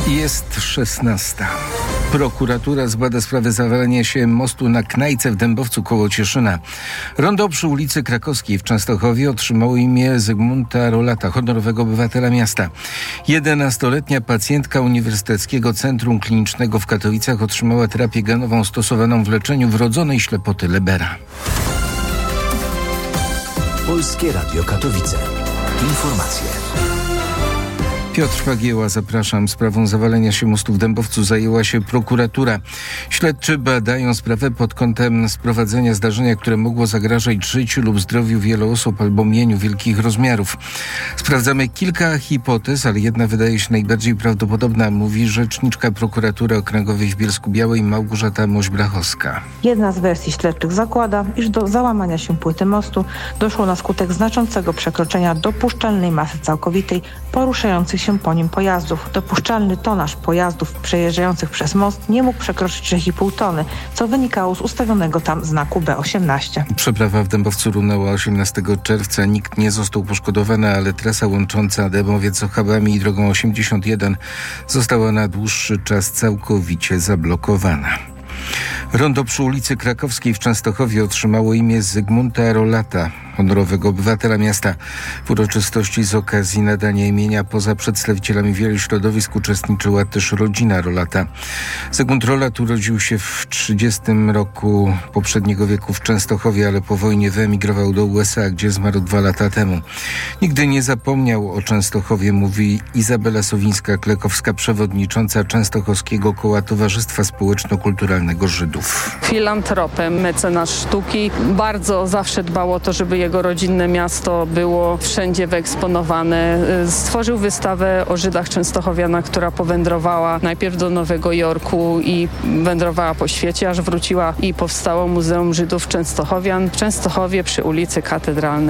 Jest 16. Prokuratura zbada sprawę zawalenia się mostu na Knajce w Dębowcu koło Cieszyna. Rondo przy ulicy Krakowskiej w Częstochowie otrzymało imię Zygmunta Rolata, honorowego obywatela miasta. 11-letnia pacjentka Uniwersyteckiego Centrum Klinicznego w Katowicach otrzymała terapię genową stosowaną w leczeniu wrodzonej ślepoty Lebera. Polskie Radio Katowice. Informacje. Piotr Pagieła, zapraszam. Sprawą zawalenia się mostu w Dębowcu zajęła się prokuratura. Śledczy badają sprawę pod kątem sprowadzenia zdarzenia, które mogło zagrażać życiu lub zdrowiu wielu osób albo mieniu wielkich rozmiarów. Sprawdzamy kilka hipotez, ale jedna wydaje się najbardziej prawdopodobna, mówi rzeczniczka prokuratury okręgowej w Bielsku-Białej Małgorzata Moś-Brachowska. Jedna z wersji śledczych zakłada, iż do załamania się płyty mostu doszło na skutek znaczącego przekroczenia dopuszczalnej masy całkowitej poruszających się po nim pojazdów. Dopuszczalny tonaż pojazdów przejeżdżających przez most nie mógł przekroczyć 3,5 tony, co wynikało z ustawionego tam znaku B18. Przeprawa w Dębowcu runęła 18 czerwca. Nikt nie został poszkodowany, ale trasa łącząca Dębowiec z Ochałami i drogą 81 została na dłuższy czas całkowicie zablokowana. Rondo przy ulicy Krakowskiej w Częstochowie otrzymało imię Zygmunta Rolata, honorowego obywatela miasta. W uroczystości z okazji nadania imienia poza przedstawicielami wielu środowisk uczestniczyła też rodzina Rolata. Zygmunt Rolat urodził się w 30 roku poprzedniego wieku w Częstochowie, ale po wojnie wyemigrował do USA, gdzie zmarł 2 lata temu. Nigdy nie zapomniał o Częstochowie, mówi Izabela Sowińska-Klekowska, przewodnicząca Częstochowskiego Koła Towarzystwa Społeczno-Kulturalnego Żydów. Filantropem, mecenas sztuki. Bardzo zawsze dbał o to, żeby jego rodzinne miasto było wszędzie wyeksponowane. Stworzył wystawę o Żydach częstochowianach, która powędrowała najpierw do Nowego Jorku i wędrowała po świecie, aż wróciła i powstało Muzeum Żydów Częstochowian w Częstochowie przy ulicy Katedralnej.